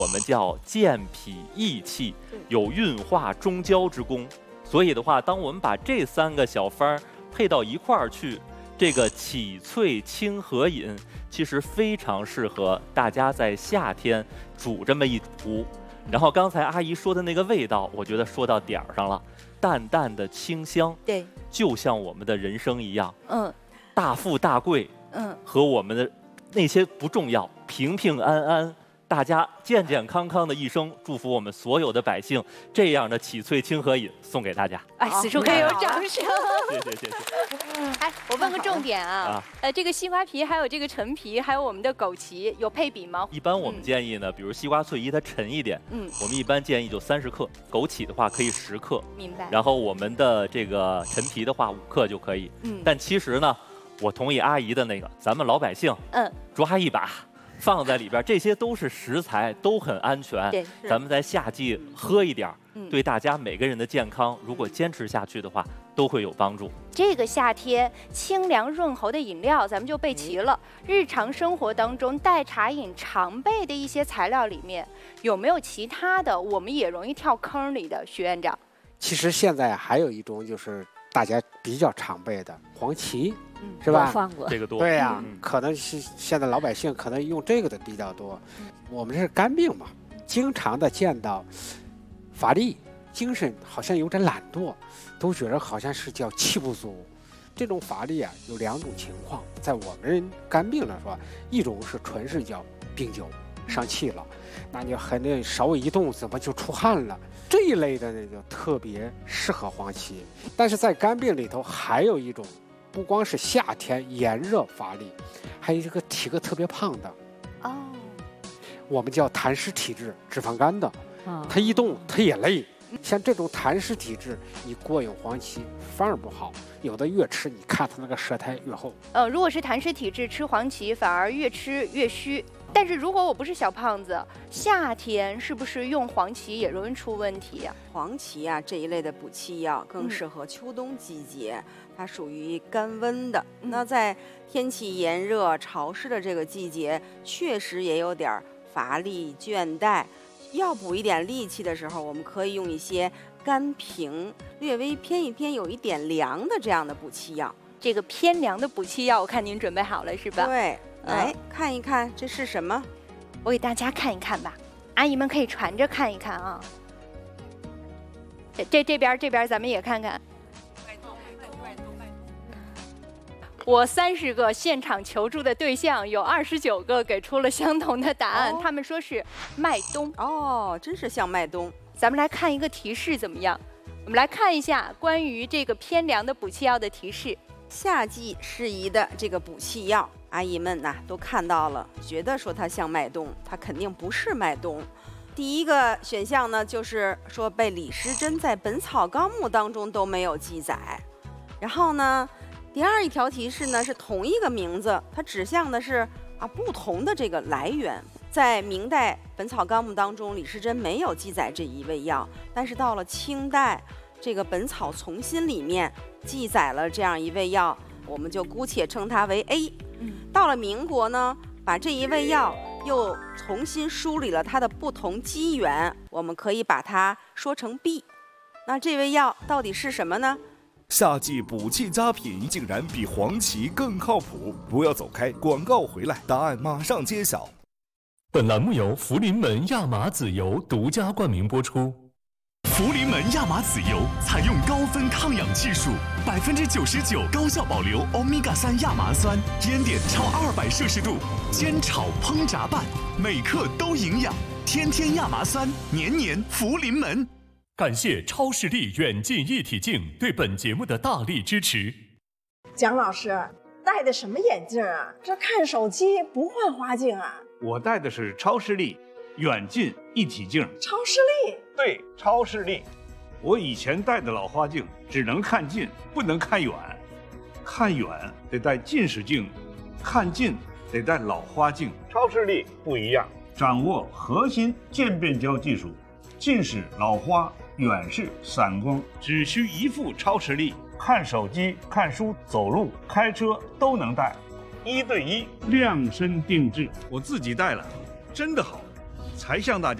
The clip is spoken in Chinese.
我们叫健脾益气，有运化中焦之功。所以的话，当我们把这3个小方配到一块儿去，这个启萃清和饮其实非常适合大家在夏天煮这么一壶。然后刚才阿姨说的那个味道，我觉得说到点儿上了，淡淡的清香， 对， 就像我们的人生一样，大富大贵，和我们的那些不重要，平平安安。大家健健康康的一生，祝福我们所有的百姓。这样的启萃清和饮送给大家。 哎，此处可以有掌声。 谢谢。 哎，我问个重点啊，这个西瓜皮还有这个陈皮，还有我们的枸杞有配比吗？ 一般我们建议呢，比如西瓜脆衣它沉一点，我们一般建议就30克，枸杞的话可以10克， 明白。 然后我们的这个陈皮的话5克就可以。但其实呢，我同意阿姨的那个，咱们老百姓，抓一把。放在里边，这些都是食材，都很安全。 对， 咱们在夏季喝一点，对大家每个人的健康，如果坚持下去的话，都会有帮助。 这个夏天清凉润喉的饮料，咱们就备齐了。日常生活当中代茶饮常备的一些材料里面，有没有其他的我们也容易跳坑里的？徐院长， 其实现在还有一种就是大家比较常备的黄芪。是吧？ 放过这个多。 对呀，可能是现在老百姓可能用这个的比较多。我们是肝病嘛，经常的见到乏力、精神好像有点懒惰，都觉得好像是叫气不足。这种乏力啊，有2种情况，在我们肝病来说，一种是纯是叫病酒上气了，那你很那稍微一动怎么就出汗了。这一类的呢，就特别适合黄芪。但是在肝病里头还有一种。不光是夏天炎热乏力，还有一个体格特别胖的，我们叫痰湿体质、脂肪肝的，他一动他也累。像这种痰湿体质，你过用黄芪反而不好，有的越吃，你看他那个舌苔越厚。 如果是痰湿体质，吃黄芪反而越吃越虚。但是如果我不是小胖子，夏天是不是用黄芪也容易出问题呀？ 黄芪啊这一类的补气药更适合秋冬季节，它属于甘温的。那在天气炎热潮湿的这个季节，确实也有点乏力倦怠，要补一点力气的时候，我们可以用一些甘平、略微偏一偏、有一点凉的这样的补气药。 这个偏凉的补气药，我看您准备好了是吧？ 对。来看一看这是什么， 我给大家看一看吧，阿姨们可以传着看一看啊。这边咱们也看看。我30个现场求助的对象，有29个给出了相同的答案，他们说是麦冬。 哦，真是像麦冬。 咱们来看一个提示怎么样？我们来看一下关于这个偏凉的补气药的提示。 夏季适宜的这个补气药。阿姨们呐，都看到了，觉得说它像麦冬，它肯定不是麦冬。第一个选项呢，就是说被李时珍在《本草纲目》当中都没有记载。然后呢，第二一条提示呢是同一个名字，它指向的是不同的这个来源。在明代《本草纲目》当中，李时珍没有记载这一味药，但是到了清代，这个《本草从新》里面记载了这样一味药，我们就姑且称它为 A。到了民国呢，把这一味药又重新梳理了它的不同机缘，我们可以把它说成 B。那这味药到底是什么呢？ 夏季补气佳品竟然比黄芪更靠谱？不要走开，广告回来，答案马上揭晓。 本栏目由福临门亚麻籽油独家冠名播出。福临门亚麻籽油采用高分抗氧技术，99%高效保留欧米伽3亚麻酸，烟点超200摄氏度，煎炒烹炸拌，每克都营养。天天亚麻酸，年年福临门。感谢超视力远近一体镜对本节目的大力支持。 蒋老师戴的什么眼镜啊？这看手机不换花镜啊？ 我戴的是超视力远近一体镜。 超视力？ 对，超视力。我以前戴的老花镜只能看近，不能看远。看远得戴近视镜，看近得戴老花镜。超视力不一样，掌握核心渐变焦技术，近视、老花、远视、散光，只需一副超视力，看手机、看书、走路、开车都能戴，1对1量身定制。我自己戴了，真的好。才还向大家